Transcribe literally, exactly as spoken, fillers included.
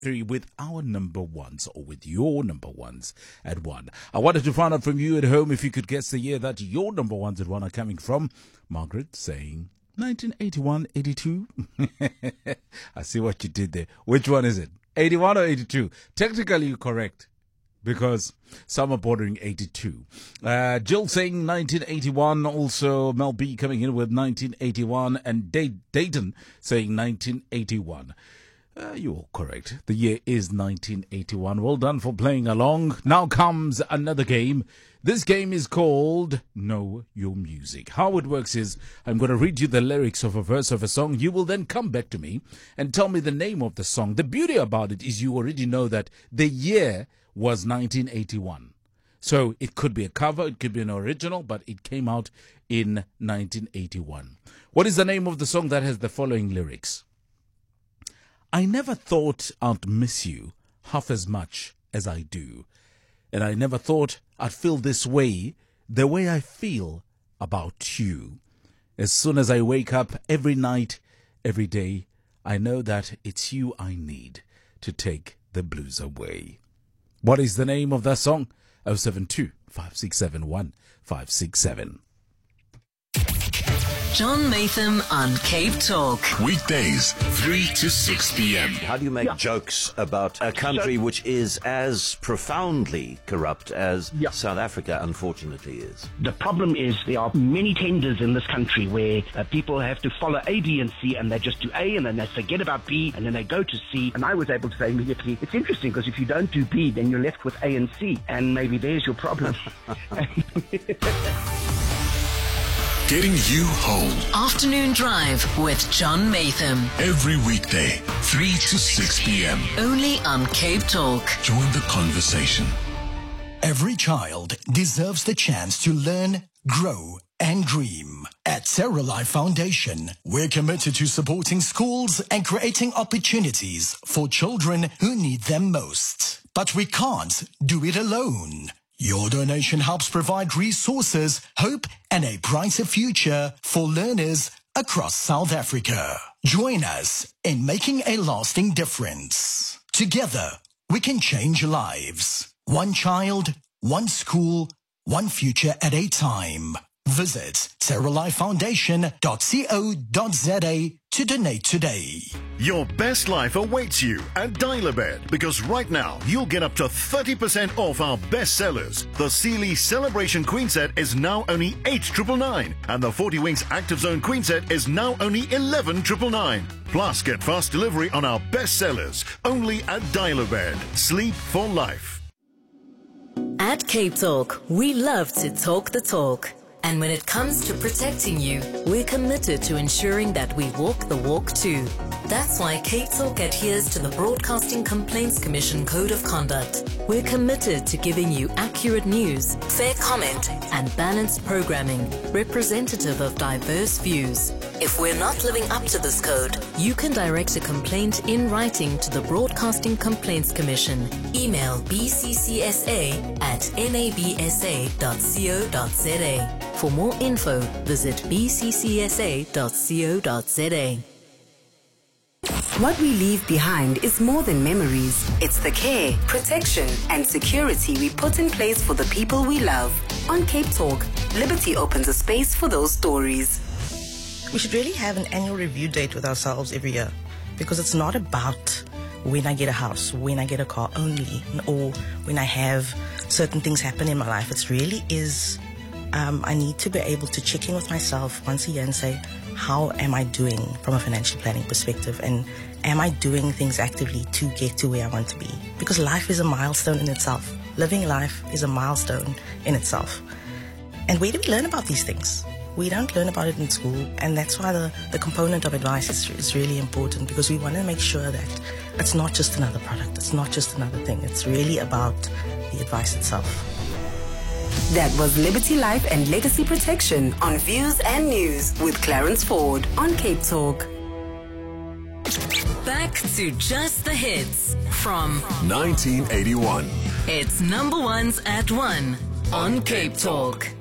three with our number ones or with your number ones at one. I wanted to find out from you at home if you could guess the year that your number ones at one are coming from. Margaret saying nineteen eighty-one, eighty-two. I see what you did there. Which one is it? eighty-one or eighty-two? Technically you're correct, because some are bordering eighty-two. Uh, Jill saying nineteen eighty-one. Also, Mel B coming in with nineteen eighty-one. And Day- Dayton saying nineteen eighty-one. Uh, you're all correct. The year is nineteen eighty-one. Well done for playing along. Now comes another game. This game is called Know Your Music. How it works is I'm going to read you the lyrics of a verse of a song. You will then come back to me and tell me the name of the song. The beauty about it is you already know that the year was nineteen eighty-one. So it could be a cover, it could be an original, but it came out in nineteen eighty-one. What is the name of the song that has the following lyrics? I never thought I'd miss you half as much as I do. And I never thought I'd feel this way, the way I feel about you. As soon as I wake up every night, every day, I know that it's you I need to take the blues away. What is the name of that song? oh seven two, five six seven, one five six seven. John Maytham on Cape Talk. Weekdays, three to six p.m. How do you make Yeah. jokes about a country So- which is as profoundly corrupt as Yeah. South Africa, unfortunately, is? The problem is there are many tenders in this country where uh, people have to follow A, B, and C, and they just do A, and then they forget about B, and then they go to C. And I was able to say immediately, it's interesting because if you don't do B, then you're left with A and C, and maybe there's your problem. Getting you home Afternoon Drive with John Maytham. every weekday, three to six p.m. Only on Cape Talk. Join the conversation. Every child deserves the chance to learn, grow, and dream. At Terra Life Foundation, we're committed to supporting schools and creating opportunities for children who need them most. But we can't do it alone. Your donation helps provide resources, hope, and a brighter future for learners across South Africa. Join us in making a lasting difference. Together, we can change lives. One child, one school, one future at a time. Visit terra life foundation dot co dot za to donate today. Your best life awaits you at Dial-A-Bed, because right now you'll get up to thirty percent off our best sellers. The Sealy Celebration Queen Set is now only eight thousand nine hundred ninety-nine and the forty Winks Active Zone Queen Set is now only eleven thousand nine hundred ninety-nine. Plus, get fast delivery on our best sellers only at Dial-A-Bed. Sleep for life. At Cape Talk, we love to talk the talk. And when it comes to protecting you, we're committed to ensuring that we walk the walk too. That's why Cape Talk adheres to the Broadcasting Complaints Commission Code of Conduct. We're committed to giving you accurate news, fair comment, and balanced programming, representative of diverse views. If we're not living up to this code, you can direct a complaint in writing to the Broadcasting Complaints Commission. Email b c c s a at n a b s a dot co dot za. For more info, visit b c c s a dot co dot za. What we leave behind is more than memories. It's the care, protection, and security we put in place for the people we love. On Cape Talk, Liberty opens a space for those stories. We should really have an annual review date with ourselves every year, because it's not about when I get a house, when I get a car only, or when I have certain things happen in my life. It really is, um, I need to be able to check in with myself once a year and say, how am I doing from a financial planning perspective? And am I doing things actively to get to where I want to be? Because life is a milestone in itself. Living life is a milestone in itself. And where do we learn about these things? We don't learn about it in school, and that's why the, the component of advice is, is really important, because we want to make sure that it's not just another product, it's not just another thing, it's really about the advice itself. That was Liberty Life and Legacy Protection on Views and News with Clarence Ford on Cape Talk. Back to just the hits from nineteen eighty-one. It's Number Ones at One on Cape Talk.